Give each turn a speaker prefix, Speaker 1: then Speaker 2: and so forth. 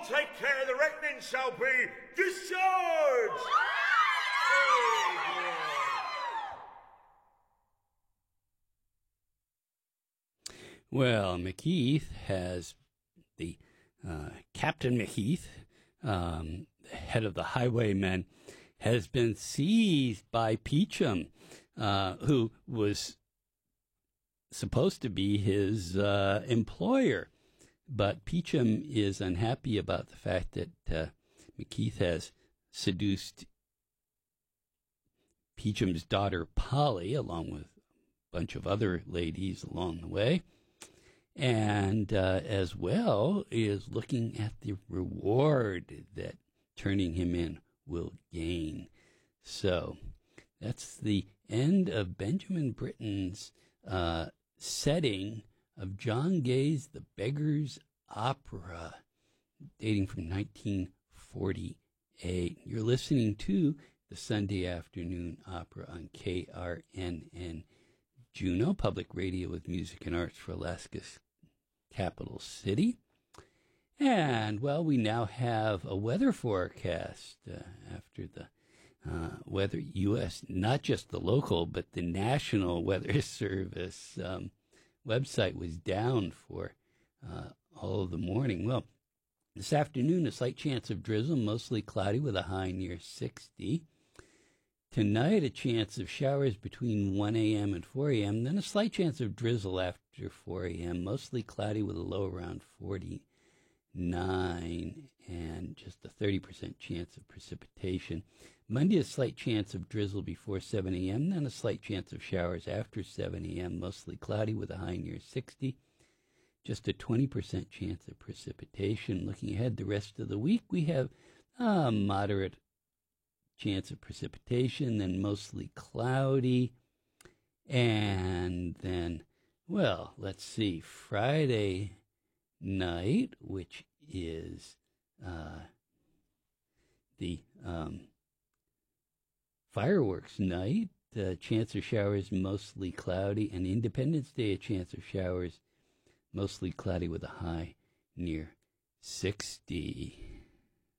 Speaker 1: I'll take care. The reckoning shall be discharged.
Speaker 2: Well, McKeith has the Captain McKeith, the head of the highwaymen, has been seized by Peachum, who was supposed to be his employer. But Peachum is unhappy about the fact that McKeith has seduced Peachum's daughter Polly, along with a bunch of other ladies along the way. And as well is looking at the reward that turning him in will gain. So that's the end of Benjamin Britten's setting of John Gay's The Beggar's Opera, dating from 1948. You're listening to the Sunday Afternoon Opera on KRNN Juneau, public radio with music and arts for Alaska's capital city. And, well, we now have a weather forecast after the weather U.S., not just the local, but the National Weather Service website was down for all of the morning. Well, this afternoon, a slight chance of drizzle, mostly cloudy with a high near 60. Tonight, a chance of showers between 1 a.m. and 4 a.m., then a slight chance of drizzle after 4 a.m., mostly cloudy with a low around 49 and just a 30% chance of precipitation. Monday, a slight chance of drizzle before 7 a.m., then a slight chance of showers after 7 a.m., mostly cloudy with a high near 60. Just a 20% chance of precipitation. Looking ahead the rest of the week, we have a moderate chance of precipitation, then mostly cloudy. And then, well, let's see, Friday night, which is the fireworks night, chance of showers, mostly cloudy. And Independence Day, a chance of showers, mostly cloudy with a high near 60.